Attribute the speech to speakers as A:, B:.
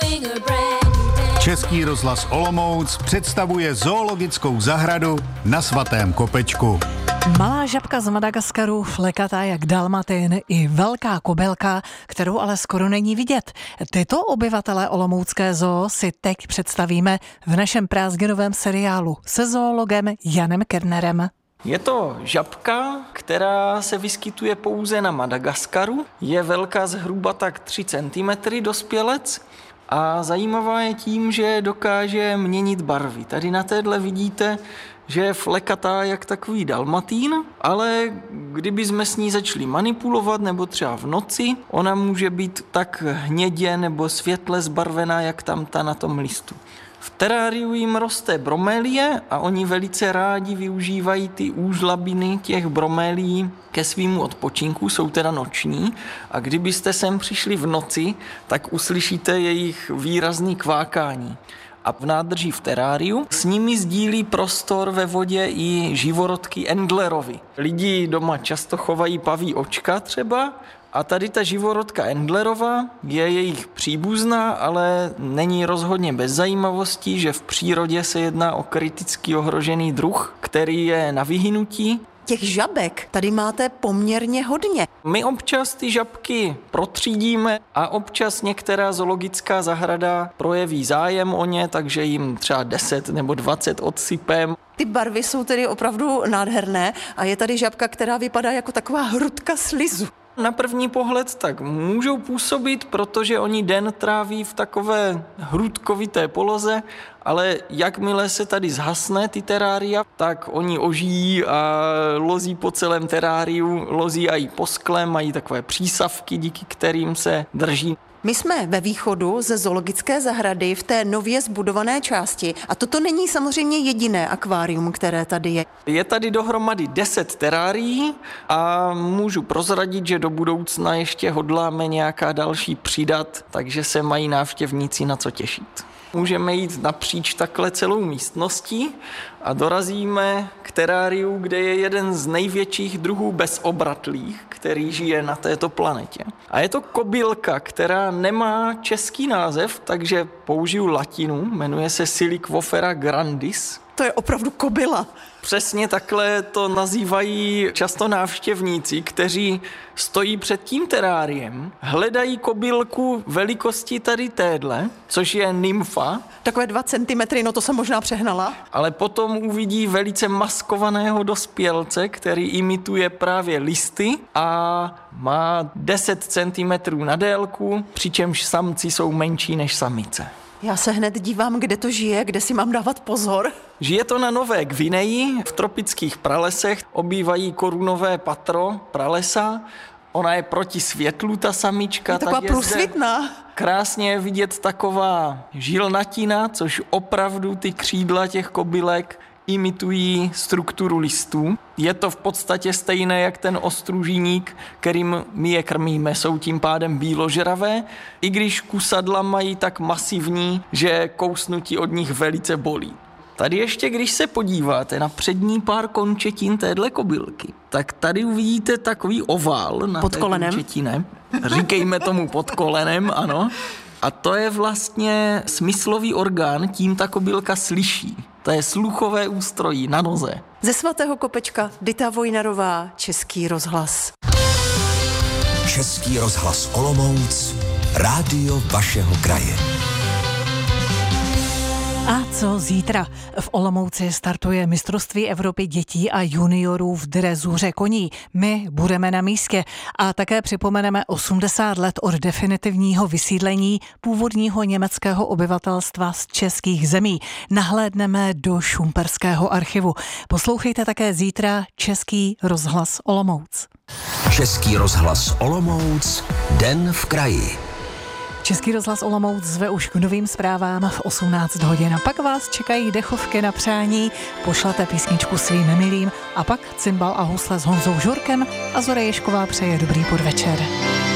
A: Český rozhlas Olomouc představuje zoologickou zahradu na Svatém Kopečku.
B: Malá žabka z Madagaskaru, flekatá jak dalmatin, i velká kobylka, kterou ale skoro není vidět. Tyto obyvatelé olomoucké zoo si teď představíme v našem prázdninovém seriálu se zoologem Janem Kernerem.
C: Je to žabka, která se vyskytuje pouze na Madagaskaru. Je velká zhruba tak 3 cm dospělec a zajímavá je tím, že dokáže měnit barvy. Tady na téhle vidíte, že je flekatá jak takový dalmatín, ale kdyby jsme s ní začali manipulovat nebo třeba v noci, ona může být tak hnědě nebo světle zbarvená, jak tam ta na tom listu. V teráriu jim roste bromélie a oni velice rádi využívají ty úžlabiny těch bromélií ke svýmu odpočinku, jsou teda noční a kdybyste sem přišli v noci, tak uslyšíte jejich výrazný kvákání. A v nádrži v teráriu s nimi sdílí prostor ve vodě i živorodky Endlerovi. Lidi doma často chovají paví očka třeba, a tady ta živorodka Endlerova je jejich příbuzná, ale není rozhodně bez zajímavostí, že v přírodě se jedná o kriticky ohrožený druh, který je na vyhynutí.
D: Těch žabek tady máte poměrně hodně.
C: My občas ty žabky protřídíme a občas některá zoologická zahrada projeví zájem o ně, takže jim třeba 10 nebo 20 odsypem.
D: Ty barvy jsou tedy opravdu nádherné a je tady žabka, která vypadá jako taková hrudka slizu.
C: Na první pohled tak můžou působit, protože oni den tráví v takové hrudkovité poloze, ale jakmile se tady zhasne ty terária, tak oni ožijí a lozí po celém teráriu, lozí i po skle, mají takové přísavky, díky kterým se drží.
D: My jsme ve východu ze zoologické zahrady v té nově zbudované části a toto není samozřejmě jediné akvárium, které tady je.
C: Je tady dohromady 10 terárií a můžu prozradit, že do budoucna ještě hodláme nějaká další přidat, takže se mají návštěvníci na co těšit. Můžeme jít napříč takhle celou místností a dorazíme k teráriu, kde je jeden z největších druhů bezobratlých, který žije na této planetě. A je to kobylka, která nemá český název, takže použiju latinu, jmenuje se Silicvofera grandis.
D: To je opravdu kobyla.
C: Přesně takhle to nazývají často návštěvníci, kteří stojí před tím teráriem, hledají kobylku velikosti tady téhle, což je nymfa.
D: Takové 2 centimetry, no to jsem možná přehnala.
C: Ale potom uvidí velice maskovaného dospělce, který imituje právě listy a má 10 centimetrů na délku, přičemž samci jsou menší než samice.
D: Já se hned dívám, kde to žije, kde si mám dávat pozor.
C: Žije to na Nové Gvineji, v tropických pralesech, obývají korunové patro pralesa. Ona je proti světlu, ta samička.
D: Je taková průsvitná.
C: Krásně je vidět taková žilnatina, což opravdu ty křídla těch kobylek imitují strukturu listů. Je to v podstatě stejné jak ten ostružíník, kterým my je krmíme, jsou tím pádem bíložravé, i když kusadla mají tak masivní, že kousnutí od nich velice bolí. Tady ještě, když se podíváte na přední pár končetin téhle kobylky, tak tady uvidíte takový ovál na
D: pod kolenem.
C: Končetině. Říkejme tomu pod kolenem, ano. A to je vlastně smyslový orgán, tím ta kobylka slyší. To je sluchové ústrojí na noze.
D: Ze Svatého Kopečka Dita Vojnarová, Český rozhlas.
E: Český rozhlas Olomouc, rádio vašeho kraje.
B: A co zítra? V Olomouci startuje mistrovství Evropy dětí a juniorů v drezuře koní. My budeme na místě a také připomeneme 80 let od definitivního vysídlení původního německého obyvatelstva z českých zemí. Nahlédneme do Šumperského archivu. Poslouchejte také zítra Český rozhlas Olomouc.
E: Český rozhlas Olomouc, den v kraji.
B: Český rozhlas Olomouc zve už k novým zprávám v 18 hodin. A pak vás čekají dechovky na přání, pošlete písničku svým milým a pak cymbal a husle s Honzou Žurkem a Zora Ježková přeje dobrý podvečer.